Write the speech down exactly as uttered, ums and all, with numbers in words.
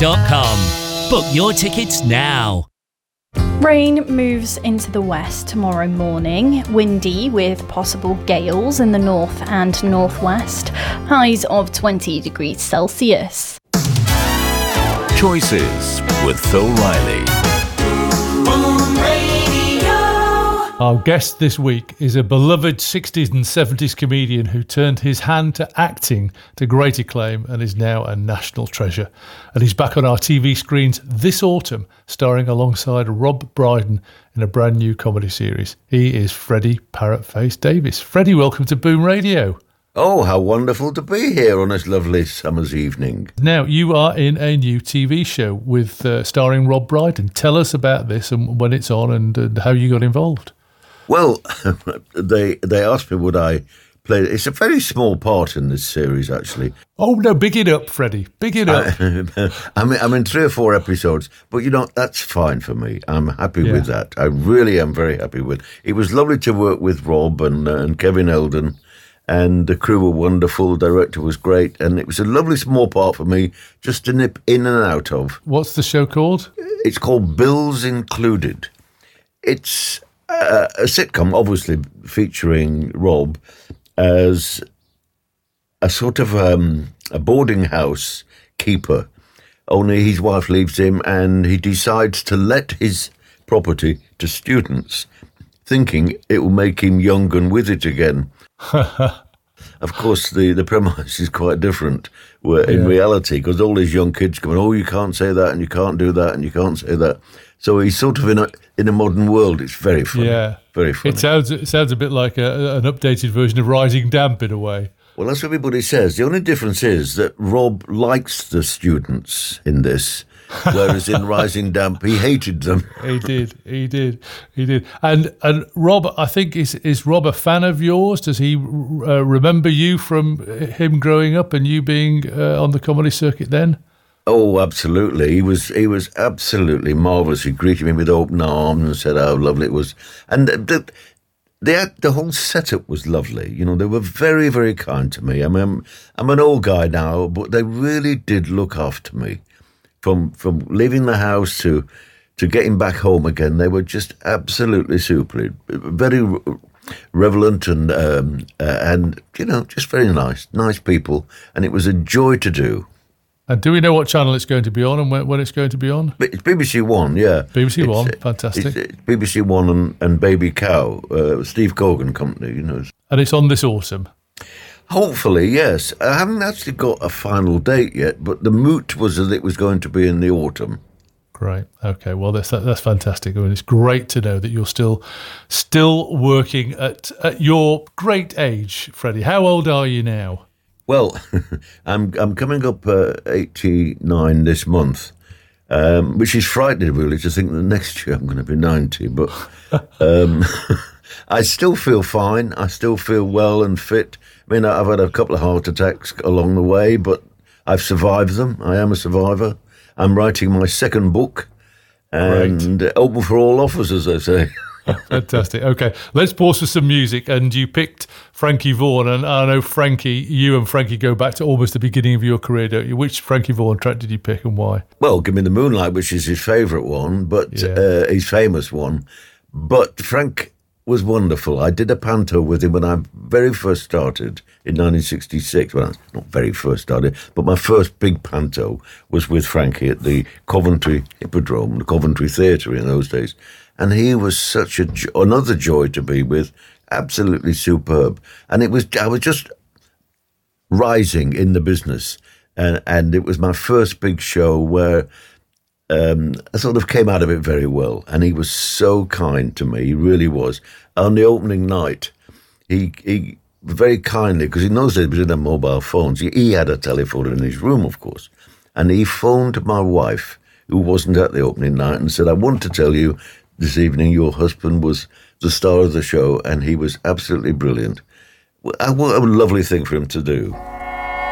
dot com. Book your tickets now. Rain moves into the west tomorrow morning, windy with possible gales in the north and northwest, highs of twenty degrees Celsius. Choices with Phil Riley. Our guest this week is a beloved sixties and seventies comedian who turned his hand to acting to great acclaim and is now a national treasure. And he's back on our T V screens this autumn, starring alongside Rob Brydon in a brand new comedy series. He is Freddie Parrotface Davies. Freddie, welcome to Boom Radio. Oh, how wonderful to be here on this lovely summer's evening. Now, you are in a new T V show with uh, starring Rob Brydon. Tell us about this and when it's on and, and how you got involved. Well, they they asked me would I play. It's a very small part in this series, actually. Oh, no, big it up, Freddie. Big it up. I, I'm, I'm in three or four episodes, but, you know, that's fine for me. I'm happy Yeah. with that. I really am very happy with it. It was lovely to work with Rob and, uh, and Kevin Eldon, and the crew were wonderful. The director was great, and it was a lovely small part for me just to nip in and out of. What's the show called? It's called Bills Included. It's uh, a sitcom, obviously featuring Rob as a sort of um, a boarding house keeper. Only his wife leaves him and he decides to let his property to students, thinking it will make him young and with it again. Of course, the, the premise is quite different where, in Yeah. reality, because all these young kids come, oh, you can't say that and you can't do that and you can't say that. So he's sort of in a in a modern world. It's very funny. Yeah. Very funny. It sounds it sounds a bit like a, an updated version of Rising Damp in a way. Well, that's what everybody says. The only difference is that Rob likes the students in this, whereas in Rising Damp, he hated them. He did, he did, he did. And and Rob, I think is is Rob a fan of yours? Does he uh, remember you from him growing up and you being uh, on the comedy circuit then? Oh, absolutely. He was he was absolutely marvellous. He greeted me with open arms and said how lovely it was. And the, the, the whole setup was lovely. You know, they were very, very kind to me. I mean, I'm, I'm an old guy now, but they really did look after me. From from leaving the house to to getting back home again, they were just absolutely super. Very relevant and, um, uh, and you know, just very nice. Nice people. And it was a joy to do. And do we know what channel it's going to be on and when, when it's going to be on? It's B B C One, yeah. B B C It's, One, uh, fantastic. It's, it's B B C One and, and Baby Cow, uh, Steve Cogan company, you know. And it's on this autumn. Hopefully, yes. I haven't actually got a final date yet, but the moot was that it was going to be in the autumn. Great. Okay. Well, that's that's fantastic. I mean, it's great to know that you're still still working at, at your great age, Freddie. How old are you now? Well, I'm I'm coming up uh, eighty-nine this month, um, which is frightening, really, to think that next year I'm going to be ninety. But um, I still feel fine. I still feel well and fit. I mean, I've had a couple of heart attacks along the way, but I've survived them. I am a survivor. I'm writing my second book, and uh, open for all offers, as they say. Fantastic. Okay, let's pause for some music. And you picked Frankie Vaughan, and I know Frankie, you and Frankie go back to almost the beginning of your career, don't you? Which Frankie Vaughan track did you pick and why? Well, Give Me the Moonlight, which is his favourite one, but Yeah. uh, his famous one. But Frank was wonderful. I did a panto with him when I very first started in nineteen sixty-six. Well, not very first started, but my first big panto was with Frankie at the Coventry Hippodrome, the Coventry Theatre in those days. And he was such a jo- another joy to be with, absolutely superb. And it was I was just rising in the business, and and it was my first big show where um, I sort of came out of it very well. And he was so kind to me, he really was. On the opening night, he he very kindly, because he knows they didn't have mobile phones. He, he had a telephone in his room, of course, and he phoned my wife, who wasn't at the opening night, and said, "I want to tell you this evening your husband was the star of the show and he was absolutely brilliant." What a lovely thing for him to do.